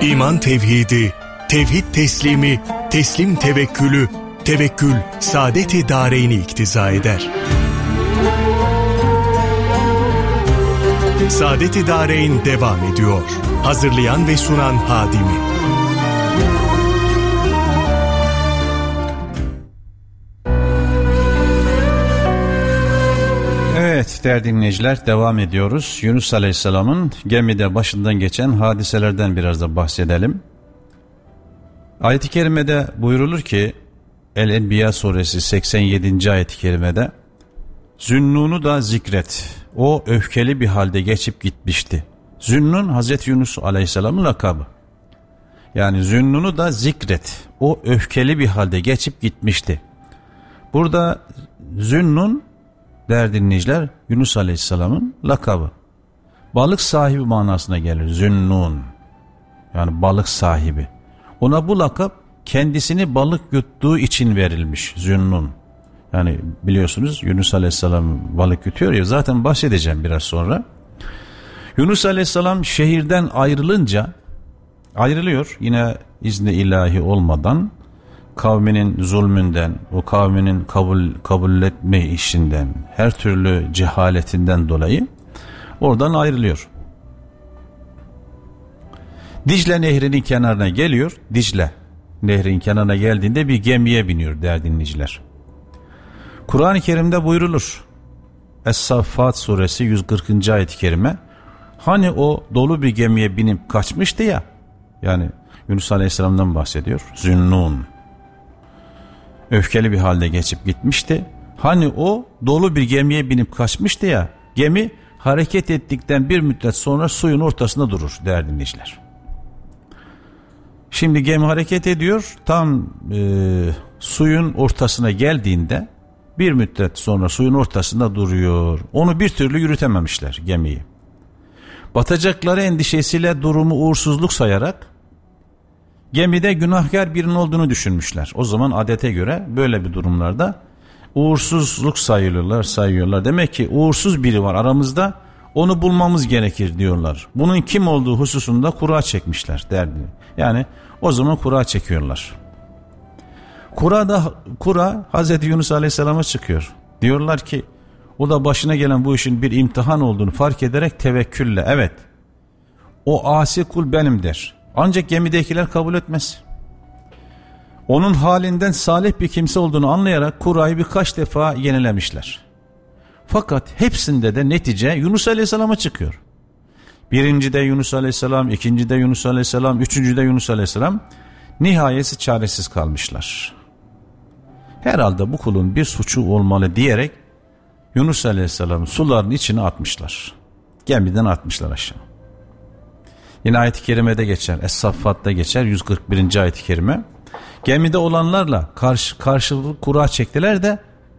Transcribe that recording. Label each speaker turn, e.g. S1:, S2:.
S1: İman tevhidi, tevhid teslimi, teslim tevekkülü, tevekkül saadet-i dâreyni iktiza eder. Saadet-i Dâreyn devam ediyor. Hazırlayan ve sunan Hadimi.
S2: Evet değerli dinleyiciler, devam ediyoruz. Yunus Aleyhisselam'ın gemide başından geçen hadiselerden biraz da bahsedelim. Ayet-i kerimede buyrulur ki El-Enbiya suresi 87. ayet-i kerimede Zünnun'u da zikret. O öfkeli bir halde geçip gitmişti. Zünnun Hazreti Yunus Aleyhisselam'ın lakabı. Yani Zünnun'u da zikret. O öfkeli bir halde geçip gitmişti. Burada Zünnun değerli dinleyiciler Yunus Aleyhisselam'ın lakabı. Balık sahibi manasına gelir. Zünnun. Yani balık sahibi. Ona bu lakap kendisini balık yuttuğu için verilmiş. Zünnun. Yani biliyorsunuz Yunus Aleyhisselam balık yutuyor ya, zaten bahsedeceğim biraz sonra. Yunus Aleyhisselam şehirden ayrılıyor yine izni ilahi olmadan, kavminin zulmünden, o kavminin kabul etme işinden, her türlü cehaletinden dolayı oradan ayrılıyor. Dicle Nehri'nin kenarına geliyor. Dicle Nehri'nin kenarına geldiğinde bir gemiye biniyor değerli dinleyiciler. Kur'an-ı Kerim'de buyrulur. Es-Saffat suresi 140. ayet-i kerime. Hani o dolu bir gemiye binip kaçmıştı ya. Yani Yunus Aleyhisselam'dan bahsediyor. Zünnun. Öfkeli bir halde geçip gitmişti. Hani o dolu bir gemiye binip kaçmıştı ya. Gemi hareket ettikten bir müddet sonra suyun ortasında durur değerli dinleyiciler. Şimdi gemi hareket ediyor. Tam suyun ortasına geldiğinde bir müddet sonra suyun ortasında duruyor. Onu bir türlü yürütememişler gemiyi. Batacakları endişesiyle durumu uğursuzluk sayarak gemide günahkar birinin olduğunu düşünmüşler. O zaman adete göre böyle bir durumlarda uğursuzluk sayıyorlar. Demek ki uğursuz biri var aramızda, onu bulmamız gerekir diyorlar. Bunun kim olduğu hususunda kura çekmişler derdi. Yani o zaman kura çekiyorlar. Kura Hazreti Yunus Aleyhisselam'a çıkıyor. Diyorlar ki o da başına gelen bu işin bir imtihan olduğunu fark ederek tevekkülle, evet o asi kul benim der. Ancak gemidekiler kabul etmez. Onun halinden salih bir kimse olduğunu anlayarak kurayı birkaç defa yenilemişler. Fakat hepsinde de netice Yunus Aleyhisselam'a çıkıyor. Birincide Yunus Aleyhisselam, ikincide Yunus Aleyhisselam, üçüncüde Yunus Aleyhisselam, nihayesi çaresiz kalmışlar. Herhalde bu kulun bir suçu olmalı diyerek Yunus Aleyhisselam'ı suların içine atmışlar. Gemiden atmışlar aşağı. Yine ayet-i kerimede geçer. Es-Saffat'ta geçer 141. ayet-i kerime. Gemide olanlarla karşılıklı kura çektiler de